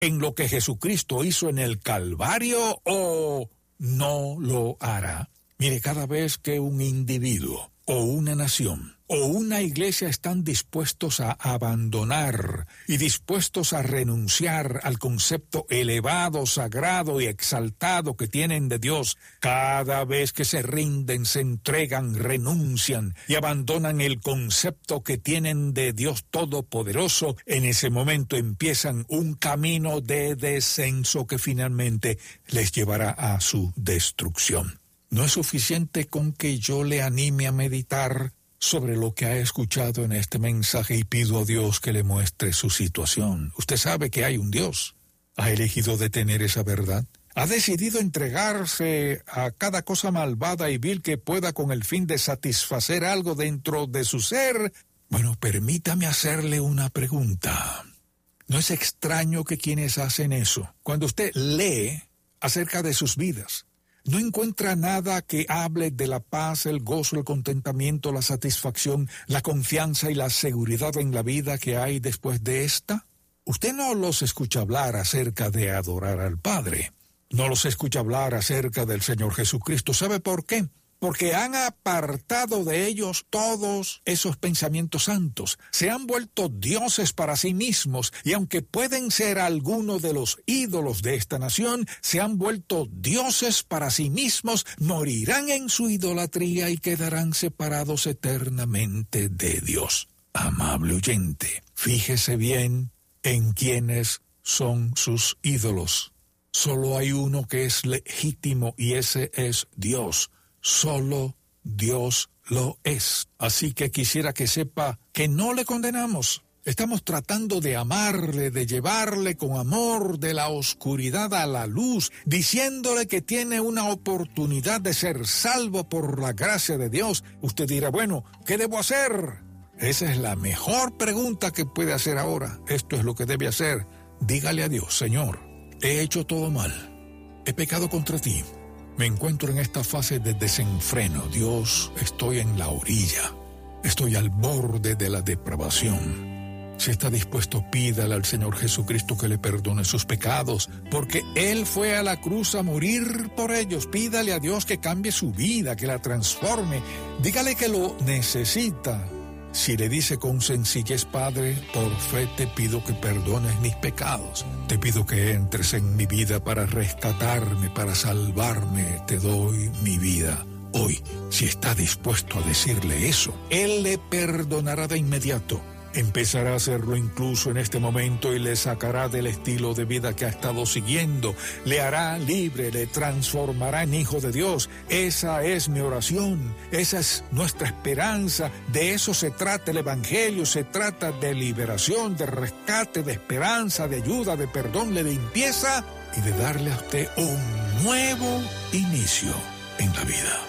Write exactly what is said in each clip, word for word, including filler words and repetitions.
en lo que Jesucristo hizo en el Calvario o no lo hará? Mire, cada vez que un individuo o una nación o una iglesia están dispuestos a abandonar y dispuestos a renunciar al concepto elevado, sagrado y exaltado que tienen de Dios, cada vez que se rinden, se entregan, renuncian y abandonan el concepto que tienen de Dios Todopoderoso, en ese momento empiezan un camino de descenso que finalmente les llevará a su destrucción. No es suficiente con que yo le anime a meditar sobre lo que ha escuchado en este mensaje y pido a Dios que le muestre su situación. Usted sabe que hay un Dios. ¿Ha elegido detener esa verdad? ¿Ha decidido entregarse a cada cosa malvada y vil que pueda con el fin de satisfacer algo dentro de su ser? Bueno, permítame hacerle una pregunta. ¿No es extraño que quienes hacen eso, cuando usted lee acerca de sus vidas, no encuentra nada que hable de la paz, el gozo, el contentamiento, la satisfacción, la confianza y la seguridad en la vida que hay después de esta? Usted no los escucha hablar acerca de adorar al Padre. No los escucha hablar acerca del Señor Jesucristo. ¿Sabe por qué? Porque han apartado de ellos todos esos pensamientos santos. Se han vuelto dioses para sí mismos y aunque pueden ser algunos de los ídolos de esta nación, se han vuelto dioses para sí mismos, morirán en su idolatría y quedarán separados eternamente de Dios. Amable oyente, fíjese bien en quiénes son sus ídolos. Solo hay uno que es legítimo y ese es Dios. Solo Dios lo es. Así que quisiera que sepa que no le condenamos. Estamos tratando de amarle, de llevarle con amor de la oscuridad a la luz, diciéndole que tiene una oportunidad de ser salvo por la gracia de Dios. Usted dirá, bueno, ¿qué debo hacer? Esa es la mejor pregunta que puede hacer ahora. Esto es lo que debe hacer. Dígale a Dios, Señor, he hecho todo mal. He pecado contra ti. Me encuentro en esta fase de desenfreno. Dios, estoy en la orilla. Estoy al borde de la depravación. Si está dispuesto, pídale al Señor Jesucristo que le perdone sus pecados, porque Él fue a la cruz a morir por ellos. Pídale a Dios que cambie su vida, que la transforme. Dígale que lo necesita. Si le dice con sencillez, Padre, por fe te pido que perdones mis pecados. Te pido que entres en mi vida para rescatarme, para salvarme. Te doy mi vida. Hoy, si está dispuesto a decirle eso, Él le perdonará de inmediato. Empezará a hacerlo incluso en este momento y le sacará del estilo de vida que ha estado siguiendo. Le hará libre, le transformará en hijo de Dios. Esa es mi oración, esa es nuestra esperanza. De eso se trata el Evangelio, se trata de liberación, de rescate, de esperanza, de ayuda, de perdón, de limpieza y de darle a usted un nuevo inicio en la vida.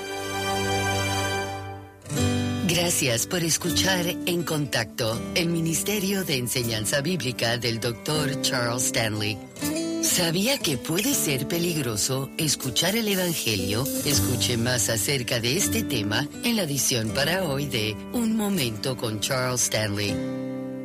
Gracias por escuchar En Contacto, el Ministerio de Enseñanza Bíblica del doctor Charles Stanley. ¿Sabía que puede ser peligroso escuchar el Evangelio? Escuche más acerca de este tema en la edición para hoy de Un Momento con Charles Stanley.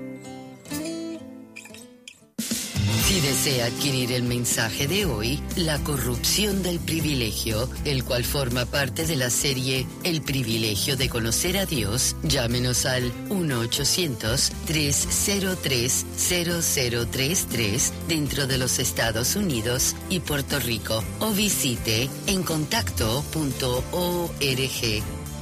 Si desea adquirir el mensaje de hoy, La corrupción del privilegio, el cual forma parte de la serie El privilegio de conocer a Dios, llámenos al uno ochocientos, tres cero tres, cero cero tres tres dentro de los Estados Unidos y Puerto Rico o visite en contacto punto org.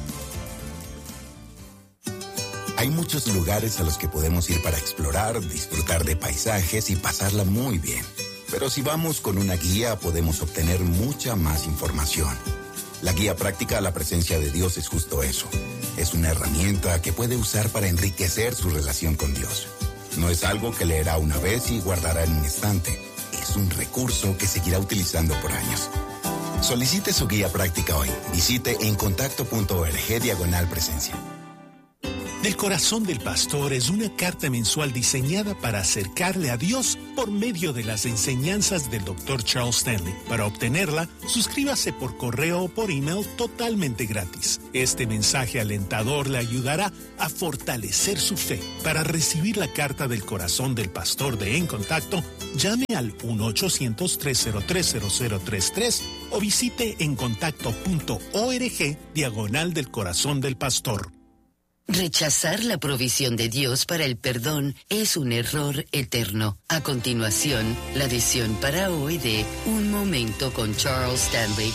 Hay muchos lugares a los que podemos ir para explorar, disfrutar de paisajes y pasarla muy bien. Pero si vamos con una guía, podemos obtener mucha más información. La guía práctica a la presencia de Dios es justo eso. Es una herramienta que puede usar para enriquecer su relación con Dios. No es algo que leerá una vez y guardará en un estante. Es un recurso que seguirá utilizando por años. Solicite su guía práctica hoy. Visite en contacto punto org diagonal presencia. Del Corazón del Pastor es una carta mensual diseñada para acercarle a Dios por medio de las enseñanzas del doctor Charles Stanley. Para obtenerla, suscríbase por correo o por email totalmente gratis. Este mensaje alentador le ayudará a fortalecer su fe. Para recibir la carta del Corazón del Pastor de En Contacto, llame al uno ochocientos, tres cero tres, cero cero tres tres o visite encontacto punto org diagonal del Corazón del Pastor. Rechazar la provisión de Dios para el perdón es un error eterno. A continuación, la lección para hoy de Un Momento con Charles Stanley.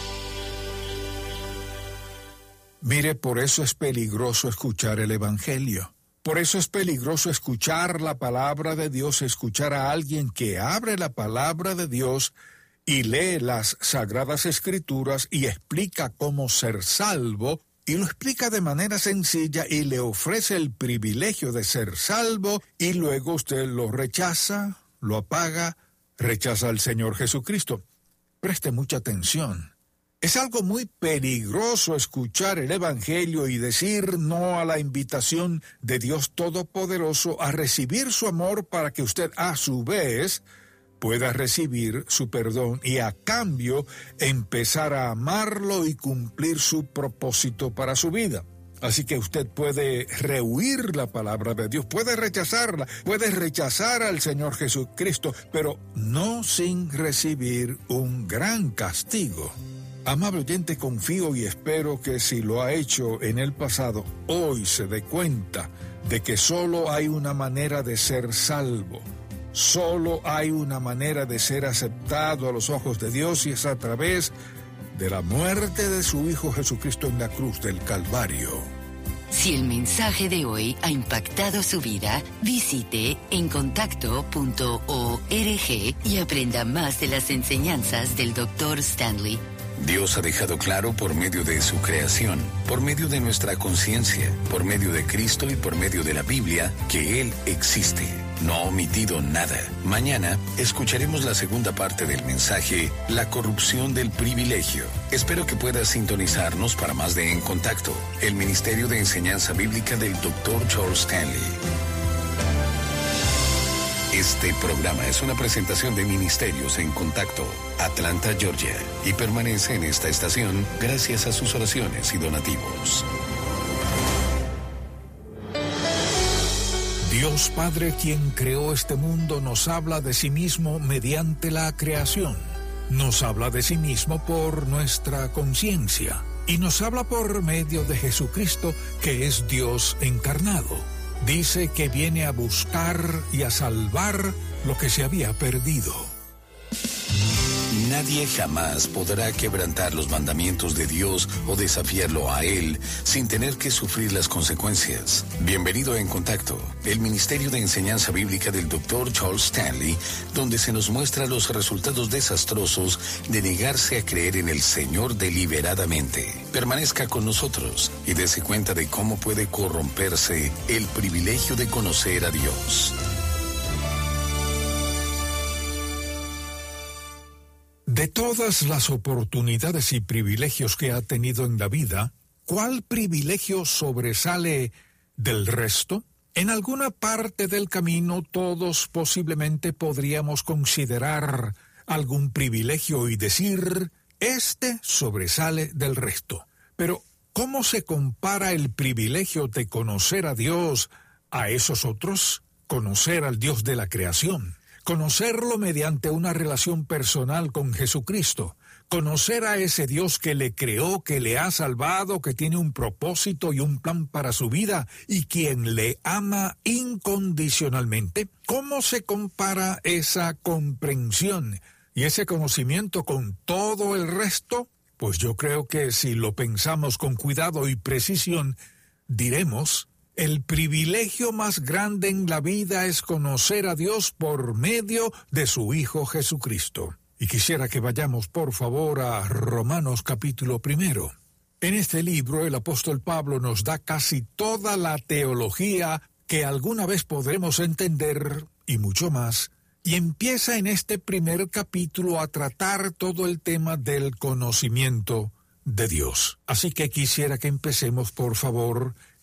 Mire, por eso es peligroso escuchar el Evangelio. Por eso es peligroso escuchar la palabra de Dios, escuchar a alguien que abre la palabra de Dios y lee las Sagradas Escrituras y explica cómo ser salvo, y lo explica de manera sencilla y le ofrece el privilegio de ser salvo, y luego usted lo rechaza, lo apaga, rechaza al Señor Jesucristo. Preste mucha atención. Es algo muy peligroso escuchar el Evangelio y decir no a la invitación de Dios Todopoderoso a recibir su amor para que usted a su vez pueda recibir su perdón y a cambio empezar a amarlo y cumplir su propósito para su vida. Así que usted puede rehuir la palabra de Dios, puede rechazarla, puede rechazar al Señor Jesucristo, pero no sin recibir un gran castigo. Amable oyente, confío y espero que si lo ha hecho en el pasado, hoy se dé cuenta de que solo hay una manera de ser salvo. Solo hay una manera de ser aceptado a los ojos de Dios y es a través de la muerte de su Hijo Jesucristo en la cruz del Calvario. Si el mensaje de hoy ha impactado su vida, visite encontacto punto org y aprenda más de las enseñanzas del doctor Stanley. Dios ha dejado claro por medio de su creación, por medio de nuestra conciencia, por medio de Cristo y por medio de la Biblia, que Él existe. No ha omitido nada. Mañana escucharemos la segunda parte del mensaje, La corrupción del privilegio. Espero que puedas sintonizarnos para más de En Contacto, el Ministerio de Enseñanza Bíblica del doctor Charles Stanley. Este programa es una presentación de Ministerios En Contacto, Atlanta, Georgia, y permanece en esta estación gracias a sus oraciones y donativos. Dios Padre, quien creó este mundo, nos habla de sí mismo mediante la creación. Nos habla de sí mismo por nuestra conciencia. Y nos habla por medio de Jesucristo, que es Dios encarnado. Dice que viene a buscar y a salvar lo que se había perdido. Nadie jamás podrá quebrantar los mandamientos de Dios o desafiarlo a Él sin tener que sufrir las consecuencias. Bienvenido a En Contacto, el Ministerio de Enseñanza Bíblica del doctor Charles Stanley, donde se nos muestra los resultados desastrosos de negarse a creer en el Señor deliberadamente. Permanezca con nosotros y dése cuenta de cómo puede corromperse el privilegio de conocer a Dios. De todas las oportunidades y privilegios que ha tenido en la vida, ¿cuál privilegio sobresale del resto? En alguna parte del camino todos posiblemente podríamos considerar algún privilegio y decir, este sobresale del resto. Pero, ¿cómo se compara el privilegio de conocer a Dios a esos otros? Conocer al Dios de la creación. Conocerlo mediante una relación personal con Jesucristo. Conocer a ese Dios que le creó, que le ha salvado, que tiene un propósito y un plan para su vida y quien le ama incondicionalmente. ¿Cómo se compara esa comprensión y ese conocimiento con todo el resto? Pues yo creo que si lo pensamos con cuidado y precisión, diremos: el privilegio más grande en la vida es conocer a Dios por medio de su Hijo Jesucristo. Y quisiera que vayamos, por favor, a Romanos capítulo primero. En este libro, el apóstol Pablo nos da casi toda la teología que alguna vez podremos entender, y mucho más, y empieza en este primer capítulo a tratar todo el tema del conocimiento de Dios. Así que quisiera que empecemos, por favor,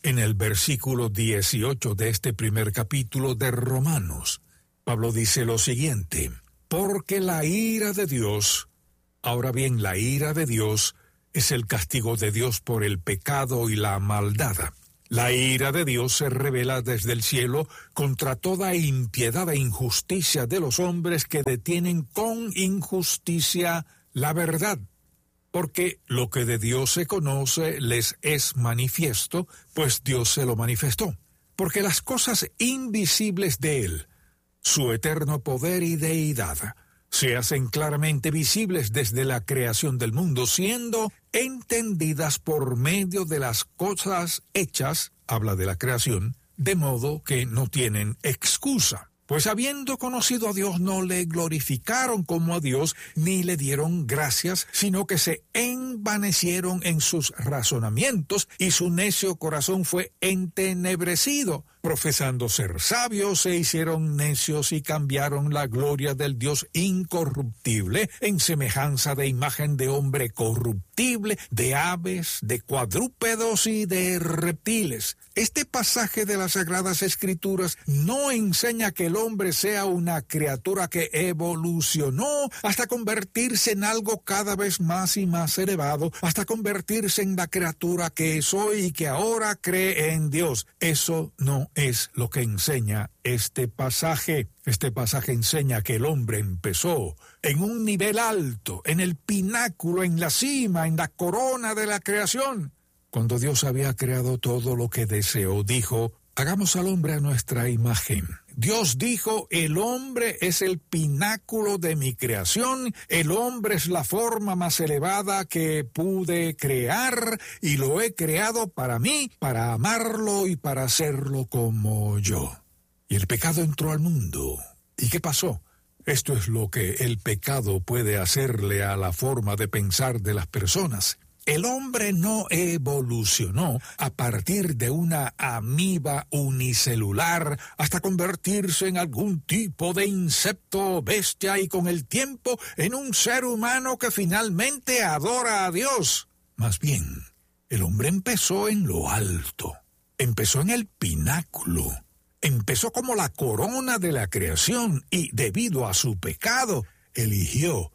En el versículo dieciocho de este primer capítulo de Romanos, Pablo dice lo siguiente: porque la ira de Dios, ahora bien, la ira de Dios es el castigo de Dios por el pecado y la maldad. La ira de Dios se revela desde el cielo contra toda impiedad e injusticia de los hombres que detienen con injusticia la verdad. Porque lo que de Dios se conoce les es manifiesto, pues Dios se lo manifestó. Porque las cosas invisibles de Él, su eterno poder y deidad, se hacen claramente visibles desde la creación del mundo, siendo entendidas por medio de las cosas hechas, habla de la creación, de modo que no tienen excusa. Pues habiendo conocido a Dios, no le glorificaron como a Dios, ni le dieron gracias, sino que se envanecieron en sus razonamientos, y su necio corazón fue entenebrecido. Profesando ser sabios, se hicieron necios y cambiaron la gloria del Dios incorruptible en semejanza de imagen de hombre corruptible, de aves, de cuadrúpedos y de reptiles. Este pasaje de las Sagradas Escrituras no enseña que el hombre sea una criatura que evolucionó hasta convertirse en algo cada vez más y más elevado, hasta convertirse en la criatura que es hoy y que ahora cree en Dios. Eso no es lo que enseña este pasaje. Este pasaje enseña que el hombre empezó en un nivel alto, en el pináculo, en la cima, en la corona de la creación. Cuando Dios había creado todo lo que deseó, dijo: hagamos al hombre a nuestra imagen. Dios dijo: el hombre es el pináculo de mi creación, el hombre es la forma más elevada que pude crear, y lo he creado para mí, para amarlo y para hacerlo como yo. Y el pecado entró al mundo. ¿Y qué pasó? Esto es lo que el pecado puede hacerle a la forma de pensar de las personas. El hombre no evolucionó a partir de una amiba unicelular hasta convertirse en algún tipo de insecto o bestia y con el tiempo en un ser humano que finalmente adora a Dios. Más bien, el hombre empezó en lo alto, empezó en el pináculo, empezó como la corona de la creación y, debido a su pecado, eligió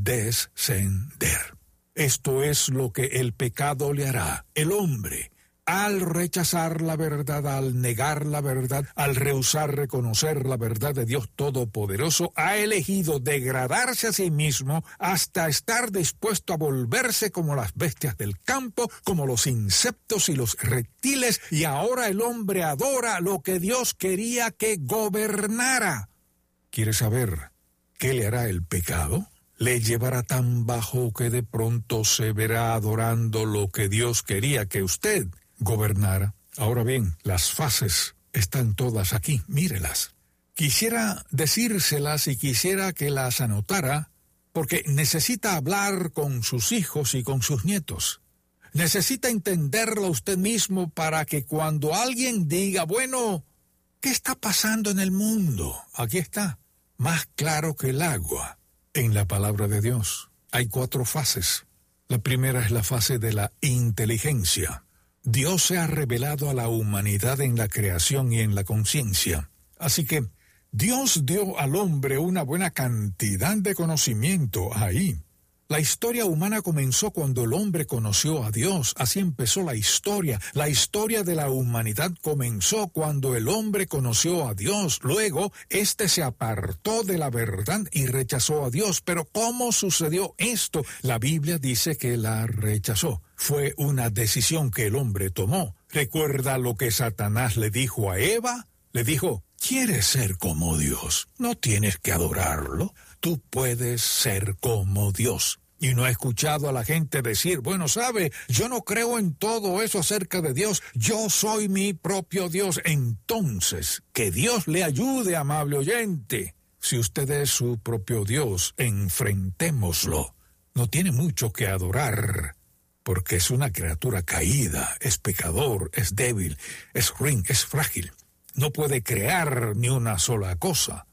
descender. Esto es lo que el pecado le hará. El hombre, al rechazar la verdad, al negar la verdad, al rehusar reconocer la verdad de Dios Todopoderoso, ha elegido degradarse a sí mismo hasta estar dispuesto a volverse como las bestias del campo, como los insectos y los reptiles, y ahora el hombre adora lo que Dios quería que gobernara. ¿Quiere saber qué le hará el pecado? Le llevará tan bajo que de pronto se verá adorando lo que Dios quería que usted gobernara. Ahora bien, las fases están todas aquí, mírelas. Quisiera decírselas y quisiera que las anotara, porque necesita hablar con sus hijos y con sus nietos. Necesita entenderlo usted mismo para que cuando alguien diga: bueno, ¿qué está pasando en el mundo? Aquí está, más claro que el agua. En la palabra de Dios hay cuatro fases. La primera es la fase de la inteligencia. Dios se ha revelado a la humanidad en la creación y en la conciencia. Así que Dios dio al hombre una buena cantidad de conocimiento ahí. La historia humana comenzó cuando el hombre conoció a Dios. Así empezó la historia. La historia de la humanidad comenzó cuando el hombre conoció a Dios. Luego, éste se apartó de la verdad y rechazó a Dios. Pero ¿cómo sucedió esto? La Biblia dice que la rechazó. Fue una decisión que el hombre tomó. ¿Recuerda lo que Satanás le dijo a Eva? Le dijo: ¿quieres ser como Dios? No tienes que adorarlo. Tú puedes ser como Dios. Y no he escuchado a la gente decir: bueno, sabe, yo no creo en todo eso acerca de Dios, yo soy mi propio Dios. Entonces, que Dios le ayude, amable oyente. Si usted es su propio Dios, enfrentémoslo. No tiene mucho que adorar, porque es una criatura caída, es pecador, es débil, es ruin, es frágil. No puede crear ni una sola cosa.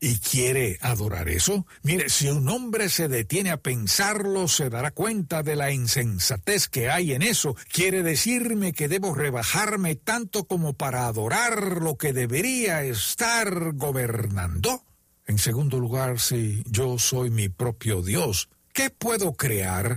¿Y quiere adorar eso? Mire, si un hombre se detiene a pensarlo, se dará cuenta de la insensatez que hay en eso. ¿Quiere decirme que debo rebajarme tanto como para adorar lo que debería estar gobernando? En segundo lugar, si yo soy mi propio Dios, ¿qué puedo crear?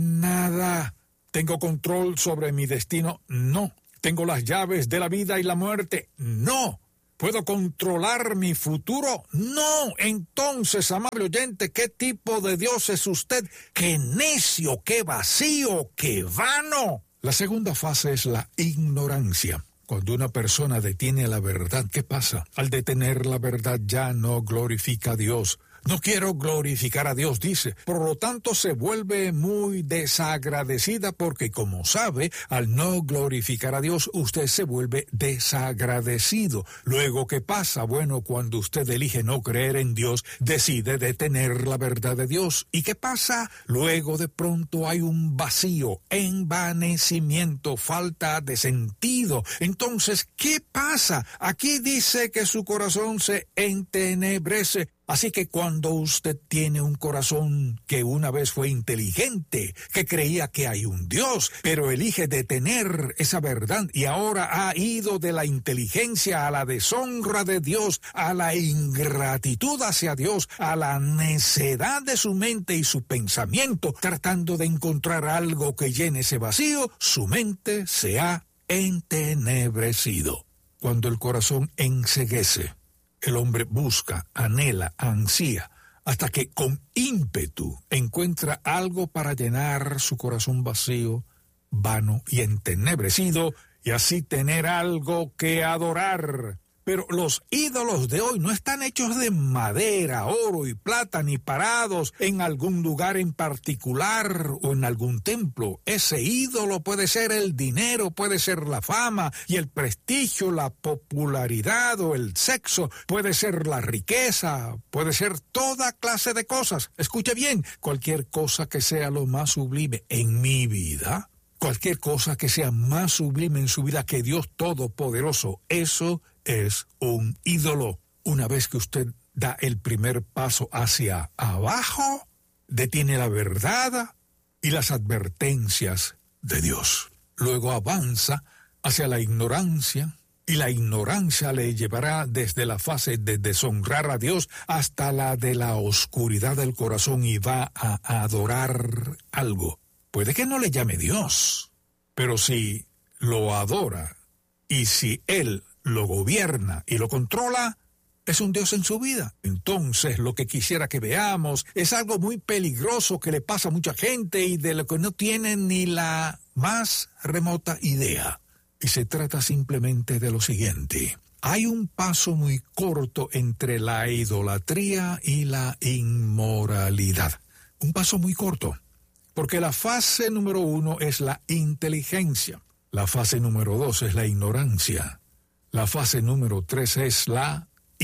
Nada. ¿Tengo control sobre mi destino? No. ¿Tengo las llaves de la vida y la muerte? No. ¿Puedo controlar mi futuro? No. Entonces, amable oyente, ¿qué tipo de Dios es usted? ¡Qué necio, qué vacío, qué vano! La segunda fase es la ignorancia. Cuando una persona detiene la verdad, ¿qué pasa? Al detener la verdad ya no glorifica a Dios. No quiero glorificar a Dios, dice. Por lo tanto, se vuelve muy desagradecida porque, como sabe, al no glorificar a Dios, usted se vuelve desagradecido. Luego, ¿qué pasa? Bueno, cuando usted elige no creer en Dios, decide detener la verdad de Dios. ¿Y qué pasa? Luego, de pronto, hay un vacío, envanecimiento, falta de sentido. Entonces, ¿qué pasa? Aquí dice que su corazón se entenebrece. Así que cuando usted tiene un corazón que una vez fue inteligente, que creía que hay un Dios, pero elige detener esa verdad y ahora ha ido de la inteligencia a la deshonra de Dios, a la ingratitud hacia Dios, a la necedad de su mente y su pensamiento, tratando de encontrar algo que llene ese vacío, su mente se ha entenebrecido. Cuando el corazón enceguece, el hombre busca, anhela, ansía, hasta que con ímpetu encuentra algo para llenar su corazón vacío, vano y entenebrecido, y así tener algo que adorar. Pero los ídolos de hoy no están hechos de madera, oro y plata, ni parados en algún lugar en particular o en algún templo. Ese ídolo puede ser el dinero, puede ser la fama y el prestigio, la popularidad o el sexo, puede ser la riqueza, puede ser toda clase de cosas. Escuche bien, cualquier cosa que sea lo más sublime en mi vida, cualquier cosa que sea más sublime en su vida que Dios Todopoderoso, eso es un ídolo. Una vez que usted da el primer paso hacia abajo, detiene la verdad y las advertencias de Dios. Luego avanza hacia la ignorancia, y la ignorancia le llevará desde la fase de deshonrar a Dios hasta la de la oscuridad del corazón y va a adorar algo. Puede que no le llame Dios, pero si lo adora y si Él lo gobierna y lo controla, es un Dios en su vida. Entonces, lo que quisiera que veamos es algo muy peligroso que le pasa a mucha gente y de lo que no tienen ni la más remota idea. Y se trata simplemente de lo siguiente. Hay un paso muy corto entre la idolatría y la inmoralidad. Un paso muy corto. Porque la fase número uno es la inteligencia. La fase número dos es la ignorancia. La fase número tres es la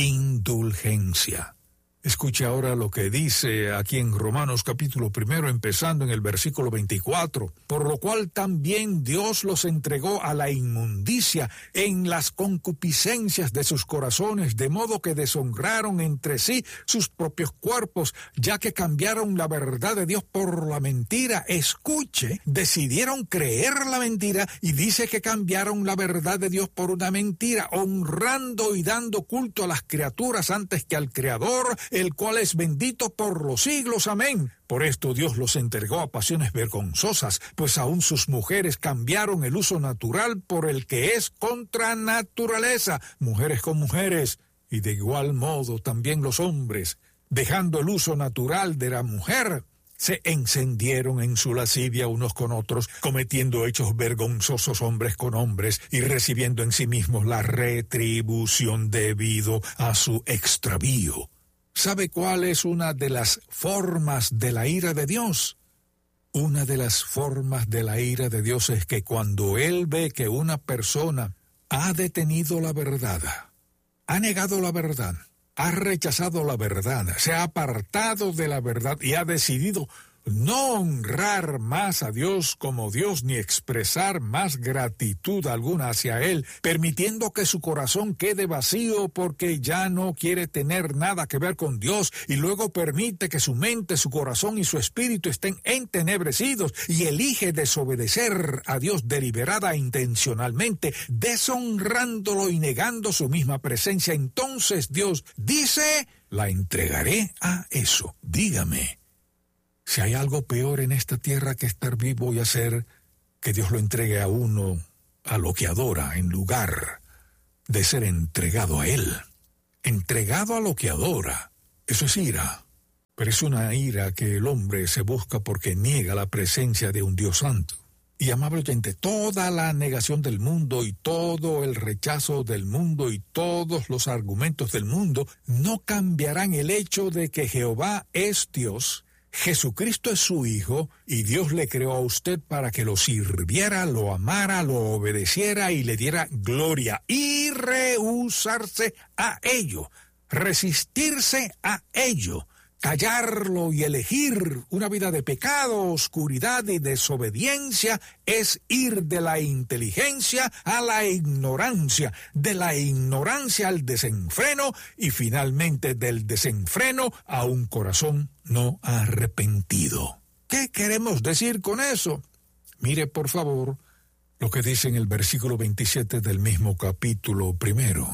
indulgencia. Escuche ahora lo que dice aquí en Romanos capítulo primero, empezando en el versículo veinticuatro. Por lo cual también Dios los entregó a la inmundicia en las concupiscencias de sus corazones, de modo que deshonraron entre sí sus propios cuerpos, ya que cambiaron la verdad de Dios por la mentira. Escuche, decidieron creer la mentira y dice que cambiaron la verdad de Dios por una mentira, honrando y dando culto a las criaturas antes que al Creador, el cual es bendito por los siglos. Amén. Por esto Dios los entregó a pasiones vergonzosas, pues aún sus mujeres cambiaron el uso natural por el que es contra naturaleza, mujeres con mujeres, y de igual modo también los hombres, dejando el uso natural de la mujer, se encendieron en su lascivia unos con otros, cometiendo hechos vergonzosos hombres con hombres y recibiendo en sí mismos la retribución debido a su extravío. ¿Sabe cuál es una de las formas de la ira de Dios? Una de las formas de la ira de Dios es que cuando Él ve que una persona ha detenido la verdad, ha negado la verdad, ha rechazado la verdad, se ha apartado de la verdad y ha decidido no honrar más a Dios como Dios ni expresar más gratitud alguna hacia Él, permitiendo que su corazón quede vacío porque ya no quiere tener nada que ver con Dios y luego permite que su mente, su corazón y su espíritu estén entenebrecidos y elige desobedecer a Dios deliberada e intencionalmente, deshonrándolo y negando su misma presencia. Entonces Dios dice, la entregaré a eso. Dígame, si hay algo peor en esta tierra que estar vivo y hacer que Dios lo entregue a uno a lo que adora, en lugar de ser entregado a Él. Entregado a lo que adora. Eso es ira. Pero es una ira que el hombre se busca porque niega la presencia de un Dios santo. Y amable oyente, toda la negación del mundo y todo el rechazo del mundo y todos los argumentos del mundo no cambiarán el hecho de que Jehová es Dios, Jesucristo es su Hijo, y Dios le creó a usted para que lo sirviera, lo amara, lo obedeciera y le diera gloria, y rehusarse a ello, resistirse a ello, callarlo y elegir una vida de pecado, oscuridad y desobediencia es ir de la inteligencia a la ignorancia, de la ignorancia al desenfreno y finalmente del desenfreno a un corazón no arrepentido. ¿Qué queremos decir con eso? Mire, por favor, lo que dice en el versículo veintisiete del mismo capítulo primero.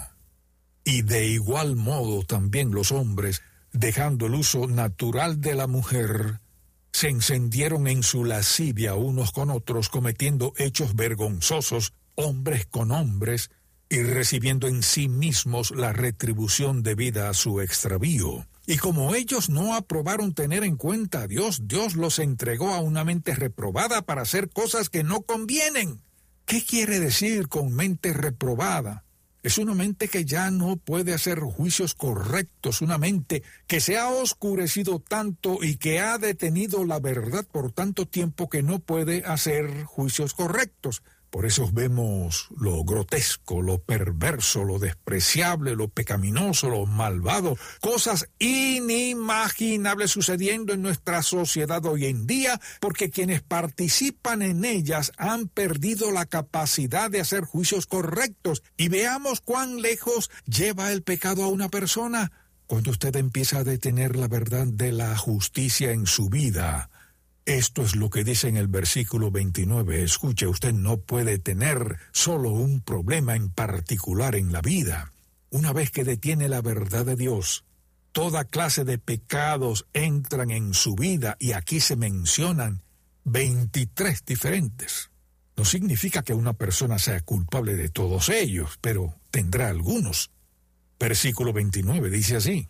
Y de igual modo también los hombres, dejando el uso natural de la mujer, se encendieron en su lascivia unos con otros, cometiendo hechos vergonzosos, hombres con hombres, y recibiendo en sí mismos la retribución debida a su extravío. Y como ellos no aprobaron tener en cuenta a Dios, Dios los entregó a una mente reprobada para hacer cosas que no convienen. ¿Qué quiere decir con mente reprobada? Es una mente que ya no puede hacer juicios correctos, una mente que se ha oscurecido tanto y que ha detenido la verdad por tanto tiempo que no puede hacer juicios correctos. Por eso vemos lo grotesco, lo perverso, lo despreciable, lo pecaminoso, lo malvado, cosas inimaginables sucediendo en nuestra sociedad hoy en día, porque quienes participan en ellas han perdido la capacidad de hacer juicios correctos. Y veamos cuán lejos lleva el pecado a una persona cuando usted empieza a detener la verdad de la justicia en su vida. Esto es lo que dice en el versículo veintinueve. Escuche, usted no puede tener solo un problema en particular en la vida. Una vez que detiene la verdad de Dios, toda clase de pecados entran en su vida y aquí se mencionan veintitrés diferentes. No significa que una persona sea culpable de todos ellos, pero tendrá algunos. Versículo veintinueve dice así: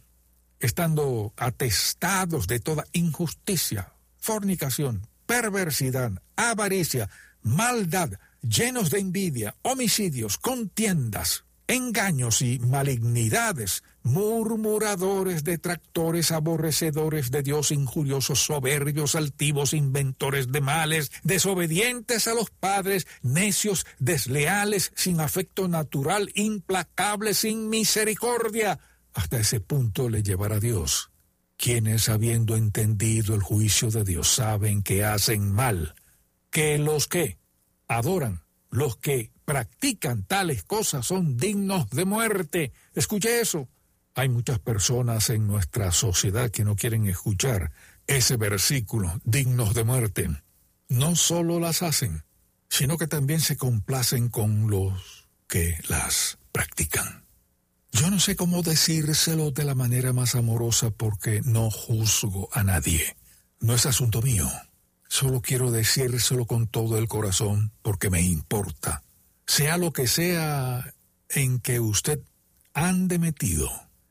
estando atestados de toda injusticia, fornicación, perversidad, avaricia, maldad, llenos de envidia, homicidios, contiendas, engaños y malignidades, murmuradores, detractores, aborrecedores de Dios, injuriosos, soberbios, altivos, inventores de males, desobedientes a los padres, necios, desleales, sin afecto natural, implacables, sin misericordia. Hasta ese punto le llevará Dios. Quienes, habiendo entendido el juicio de Dios, saben que hacen mal, que los que adoran, los que practican tales cosas son dignos de muerte. Escuche eso. Hay muchas personas en nuestra sociedad que no quieren escuchar ese versículo, dignos de muerte. No solo las hacen, sino que también se complacen con los que las practican. Yo no sé cómo decírselo de la manera más amorosa porque no juzgo a nadie. No es asunto mío. Solo quiero decírselo con todo el corazón porque me importa. Sea lo que sea en que usted ande metido,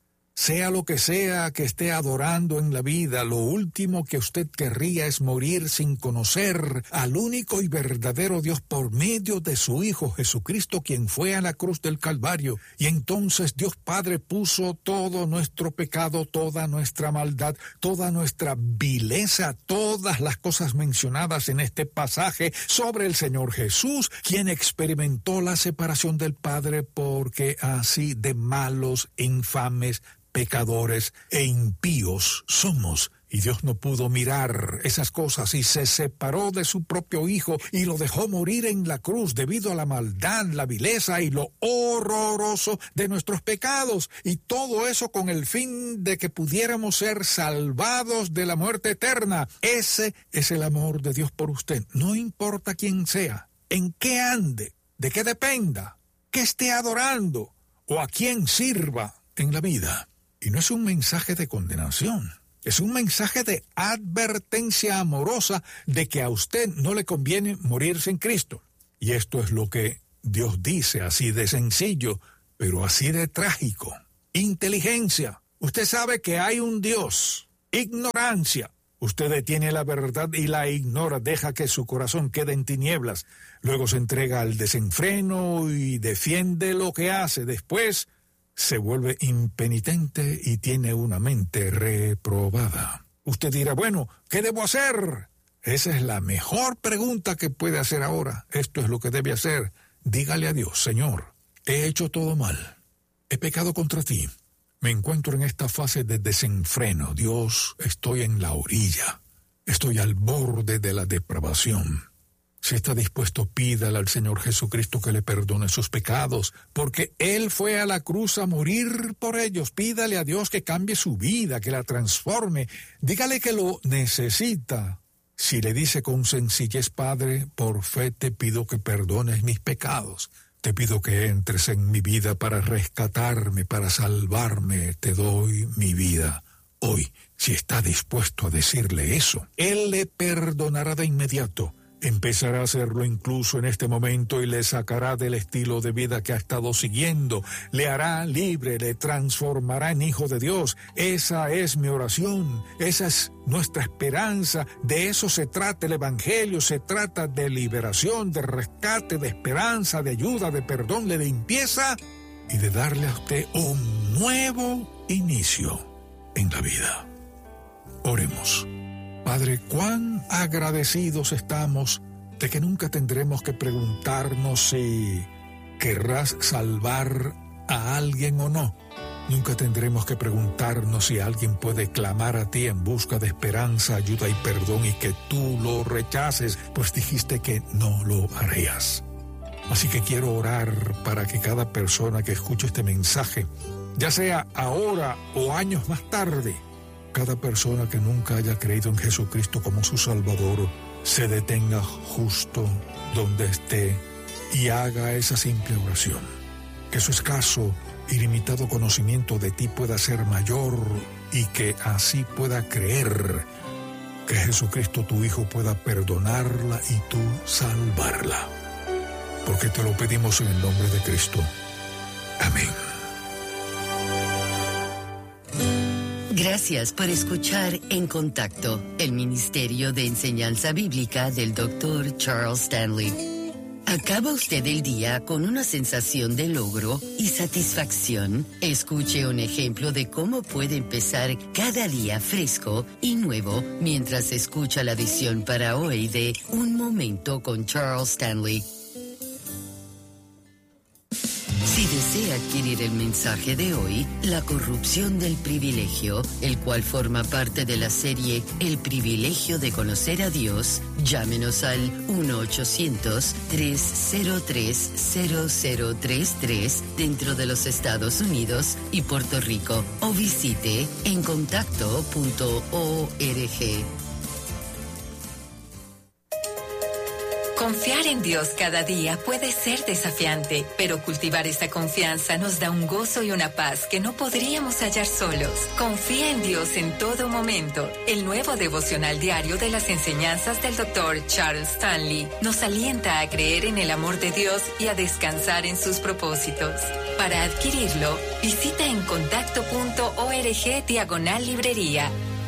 sea lo que sea que esté adorando en la vida, lo último que usted querría es morir sin conocer al único y verdadero Dios por medio de su Hijo Jesucristo, quien fue a la cruz del Calvario. Y entonces Dios Padre puso todo nuestro pecado, toda nuestra maldad, toda nuestra vileza, todas las cosas mencionadas en este pasaje sobre el Señor Jesús, quien experimentó la separación del Padre porque así de malos, infames, pecadores e impíos somos. Y Dios no pudo mirar esas cosas y se separó de su propio Hijo y lo dejó morir en la cruz debido a la maldad, la vileza y lo horroroso de nuestros pecados. Y todo eso con el fin de que pudiéramos ser salvados de la muerte eterna. Ese es el amor de Dios por usted. No importa quién sea, en qué ande, de qué dependa, qué esté adorando o a quién sirva en la vida. Y no es un mensaje de condenación. Es un mensaje de advertencia amorosa de que a usted no le conviene morirse en Cristo. Y esto es lo que Dios dice, así de sencillo, pero así de trágico. Inteligencia. Usted sabe que hay un Dios. Ignorancia. Usted detiene la verdad y la ignora, deja que su corazón quede en tinieblas. Luego se entrega al desenfreno y defiende lo que hace. Después se vuelve impenitente y tiene una mente reprobada. Usted dirá, bueno, ¿qué debo hacer? Esa es la mejor pregunta que puede hacer ahora. Esto es lo que debe hacer. Dígale a Dios, Señor, he hecho todo mal. He pecado contra ti. Me encuentro en esta fase de desenfreno. Dios, estoy en la orilla. Estoy al borde de la depravación. Si está dispuesto, pídale al Señor Jesucristo que le perdone sus pecados, porque Él fue a la cruz a morir por ellos. Pídale a Dios que cambie su vida, que la transforme. Dígale que lo necesita. Si le dice con sencillez, Padre, por fe te pido que perdones mis pecados. Te pido que entres en mi vida para rescatarme, para salvarme. Te doy mi vida. Hoy, si está dispuesto a decirle eso, Él le perdonará de inmediato. Empezará a hacerlo incluso en este momento y le sacará del estilo de vida que ha estado siguiendo. Le hará libre, le transformará en hijo de Dios. Esa es mi oración, esa es nuestra esperanza. De eso se trata el Evangelio, se trata de liberación, de rescate, de esperanza, de ayuda, de perdón, de limpieza y de darle a usted un nuevo inicio en la vida. Oremos. Padre, cuán agradecidos estamos de que nunca tendremos que preguntarnos si querrás salvar a alguien o no. Nunca tendremos que preguntarnos si alguien puede clamar a ti en busca de esperanza, ayuda y perdón y que tú lo rechaces, pues dijiste que no lo harías. Así que quiero orar para que cada persona que escuche este mensaje, ya sea ahora o años más tarde, cada persona que nunca haya creído en Jesucristo como su Salvador se detenga justo donde esté y haga esa simple oración. Que su escaso y limitado conocimiento de ti pueda ser mayor y que así pueda creer que Jesucristo tu Hijo pueda perdonarla y tú salvarla. Porque te lo pedimos en el nombre de Cristo. Amén. Gracias por escuchar En Contacto, el Ministerio de Enseñanza Bíblica del doctor Charles Stanley. ¿Acaba usted el día con una sensación de logro y satisfacción? Escuche un ejemplo de cómo puede empezar cada día fresco y nuevo mientras escucha la edición para hoy de Un Momento con Charles Stanley. Si desea adquirir el mensaje de hoy, La corrupción del privilegio, el cual forma parte de la serie El privilegio de conocer a Dios, llámenos al uno ochocientos, tres cero tres, cero cero tres tres dentro de los Estados Unidos y Puerto Rico o visite en contacto punto org. Confiar en Dios cada día puede ser desafiante, pero cultivar esta confianza nos da un gozo y una paz que no podríamos hallar solos. Confía en Dios en todo momento. El nuevo devocional diario de las enseñanzas del doctor Charles Stanley nos alienta a creer en el amor de Dios y a descansar en sus propósitos. Para adquirirlo, visita en contacto punto org diagonal librería.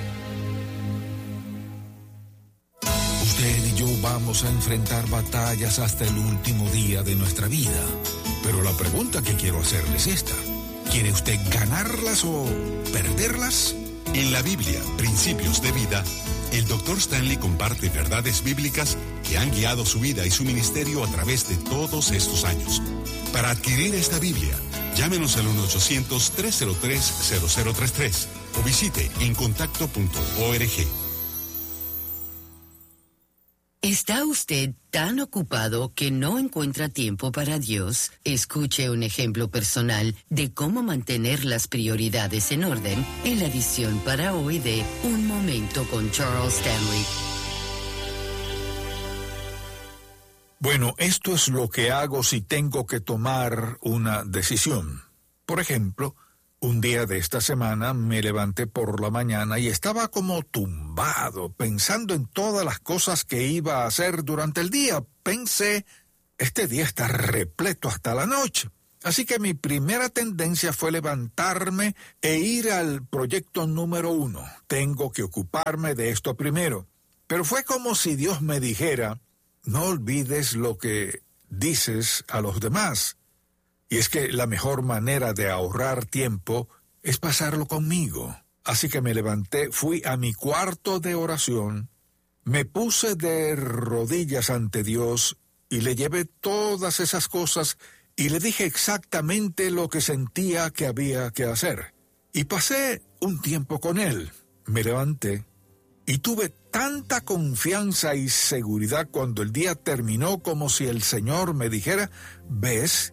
Usted y yo vamos a enfrentar batallas hasta el último día de nuestra vida. Pero la pregunta que quiero hacerle es esta. ¿Quiere usted ganarlas o perderlas? En la Biblia, Principios de Vida, el doctor Stanley comparte verdades bíblicas que han guiado su vida y su ministerio a través de todos estos años. Para adquirir esta Biblia, Llámenos al uno ochocientos, tres cero tres, cero cero tres tres o visite encontacto punto org. ¿Está usted tan ocupado que no encuentra tiempo para Dios? Escuche un ejemplo personal de cómo mantener las prioridades en orden en la edición para hoy de Un Momento con Charles Stanley. Bueno, esto es lo que hago si tengo que tomar una decisión. Por ejemplo, un día de esta semana me levanté por la mañana y estaba como tumbado, pensando en todas las cosas que iba a hacer durante el día. Pensé, este día está repleto hasta la noche. Así que mi primera tendencia fue levantarme e ir al proyecto número uno. Tengo que ocuparme de esto primero. Pero fue como si Dios me dijera, no olvides lo que dices a los demás. Y es que la mejor manera de ahorrar tiempo es pasarlo conmigo. Así que me levanté, fui a mi cuarto de oración, me puse de rodillas ante Dios y le llevé todas esas cosas y le dije exactamente lo que sentía que había que hacer. Y pasé un tiempo con Él. Me levanté y tuve tanta confianza y seguridad cuando el día terminó como si el Señor me dijera, ¿ves?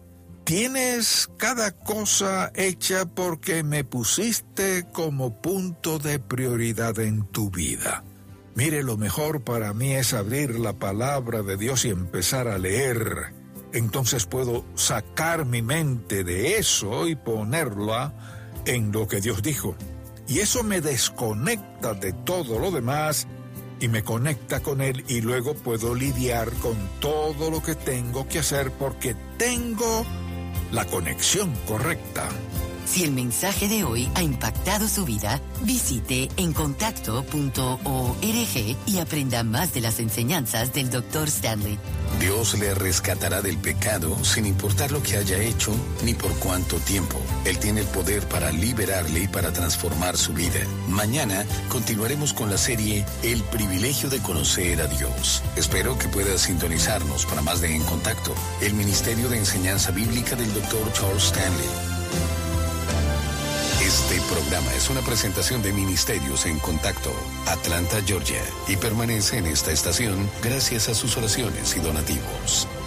Tienes cada cosa hecha porque me pusiste como punto de prioridad en tu vida. Mire, lo mejor para mí es abrir la palabra de Dios y empezar a leer. Entonces puedo sacar mi mente de eso y ponerla en lo que Dios dijo. Y eso me desconecta de todo lo demás y me conecta con Él y luego puedo lidiar con todo lo que tengo que hacer porque tengo la conexión correcta. Si el mensaje de hoy ha impactado su vida, visite encontacto punto org y aprenda más de las enseñanzas del doctor Stanley. Dios le rescatará del pecado sin importar lo que haya hecho ni por cuánto tiempo. Él tiene el poder para liberarle y para transformar su vida. Mañana continuaremos con la serie El privilegio de conocer a Dios. Espero que pueda sintonizarnos para más de En Contacto, el Ministerio de Enseñanza Bíblica del doctor Charles Stanley. Este programa es una presentación de Ministerios en Contacto, Atlanta, Georgia, y permanece en esta estación gracias a sus oraciones y donativos.